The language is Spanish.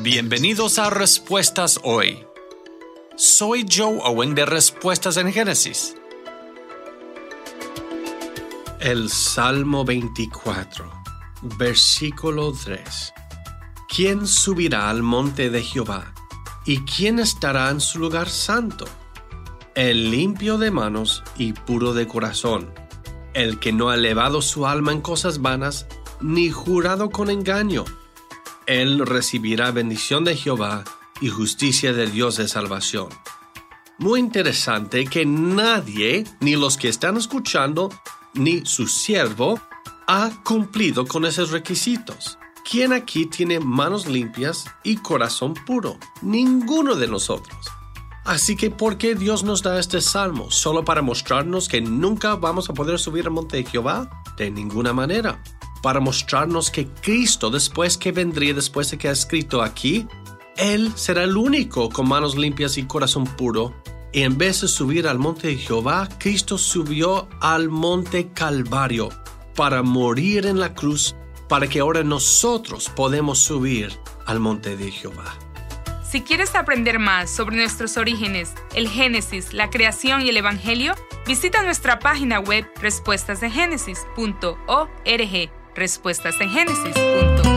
Bienvenidos a Respuestas Hoy. Soy Joe Owen de Respuestas en Génesis. El Salmo 24, versículo 3. ¿Quién subirá al monte de Jehová? ¿Y quién estará en su lugar santo? El limpio de manos y puro de corazón, el que no ha elevado su alma en cosas vanas, ni jurado con engaño. Él recibirá bendición de Jehová y justicia del Dios de salvación. Muy interesante que nadie, ni los que están escuchando, ni su siervo, ha cumplido con esos requisitos. ¿Quién aquí tiene manos limpias y corazón puro? Ninguno de nosotros. Así que, ¿por qué Dios nos da este salmo? ¿Solo para mostrarnos que nunca vamos a poder subir al monte de Jehová? De ninguna manera. Para mostrarnos que Cristo, después que vendría, después de que ha escrito aquí, Él será el único con manos limpias y corazón puro. Y en vez de subir al monte de Jehová, Cristo subió al monte Calvario para morir en la cruz, para que ahora nosotros podemos subir al monte de Jehová. Si quieres aprender más sobre nuestros orígenes, el Génesis, la creación y el Evangelio, visita nuestra página web respuestasengénesis.org. respuestasengenesis.org